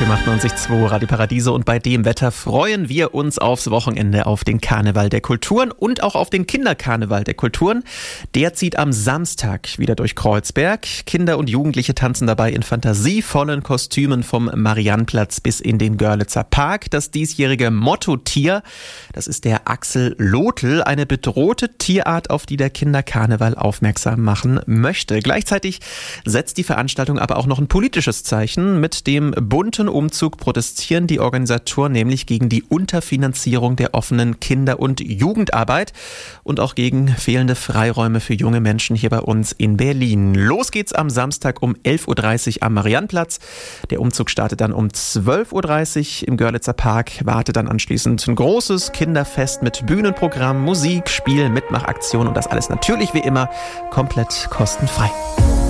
FM 98.2 Radio Paradiso und bei dem Wetter freuen wir uns aufs Wochenende auf den Karneval der Kulturen und auch auf den Kinderkarneval der Kulturen. Der zieht am Samstag wieder durch Kreuzberg. Kinder und Jugendliche tanzen dabei in fantasievollen Kostümen vom Mariannplatz bis in den Görlitzer Park. Das diesjährige Mottotier, das ist der Axolotl, eine bedrohte Tierart, auf die der Kinderkarneval aufmerksam machen möchte. Gleichzeitig setzt die Veranstaltung aber auch noch ein politisches Zeichen. Mit dem bunten Umzug protestieren die Organisatoren nämlich gegen die Unterfinanzierung der offenen Kinder- und Jugendarbeit und auch gegen fehlende Freiräume für junge Menschen hier bei uns in Berlin. Los geht's am Samstag um 11.30 Uhr am Mariannplatz. Der Umzug startet dann um 12.30 Uhr im Görlitzer Park. Wartet dann anschließend ein großes Kinderfest mit Bühnenprogramm, Musik, Spiel, Mitmachaktion und das alles natürlich wie immer komplett kostenfrei.